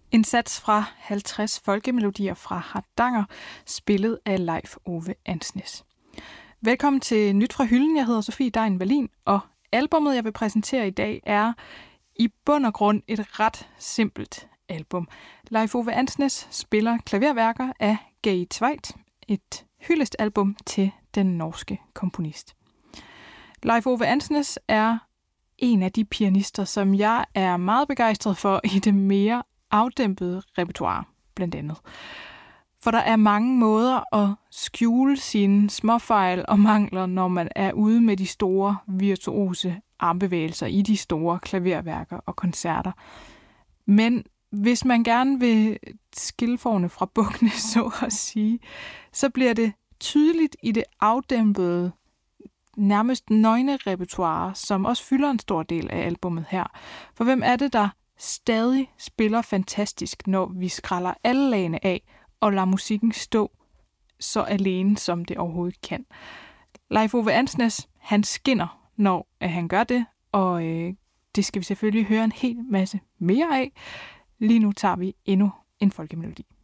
En sats fra 50 folkemelodier fra Hardanger, spillet af Leif Ove Andsnes. Velkommen til Nyt fra Hylden. Jeg hedder Sofie Dein Wallin, og albummet, jeg vil præsentere i dag, er i bund og grund et ret simpelt album. Leif Ove Andsnes spiller klaverværker af Geir Tveit, et hyldestalbum til den norske komponist. Leif Ove Andsnes er en af de pianister, som jeg er meget begejstret for i det mere afdæmpede repertoire, blandt andet. For der er mange måder at skjule sine småfejl og mangler, når man er ude med de store virtuose armbevægelser i de store klaverværker og koncerter. Men hvis man gerne vil skille forne fra bukkene, så at sige, så bliver det tydeligt i det afdæmpede, nærmest nøgne repertoire, som også fylder en stor del af albummet her. For hvem er det, der stadig spiller fantastisk, når vi skræller alle lagene af og lader musikken stå så alene, som det overhovedet kan? Leif Ove Andsnes, han skinner, når han gør det, og det skal vi selvfølgelig høre en hel masse mere af. Lige nu tager vi endnu en folkemelodi.